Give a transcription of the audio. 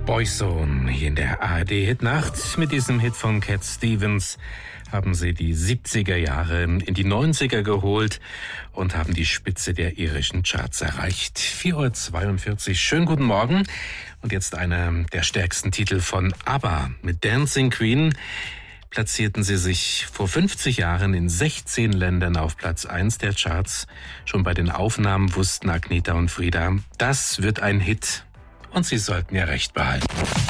Boyzone hier in der ARD-Hitnacht. Mit diesem Hit von Cat Stevens haben sie die 70er Jahre in die 90er geholt und haben die Spitze der irischen Charts erreicht. 4:42 Uhr. Schönen guten Morgen. Und jetzt einer der stärksten Titel von ABBA. Mit Dancing Queen platzierten sie sich vor 50 Jahren in 16 Ländern auf Platz 1 der Charts. Schon bei den Aufnahmen wussten Agnetha und Frida, das wird ein Hit. Und sie sollten ja recht behalten.